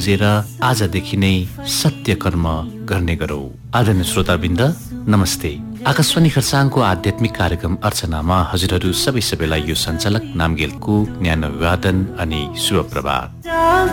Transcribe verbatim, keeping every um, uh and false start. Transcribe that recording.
बुझेर आजदेखि नै सत्य कर्म गर्ने गरौँ। आदरणीय श्रोतावृन्द, नमस्ते। आकाशवाणी खरसाङको आध्यात्मिक कार्यक्रम अर्चनामा हजुरहरू सबै सबैलाई यो सञ्चालक नामगेलको न्यानो अभिवादन अनि शुभ प्रभात।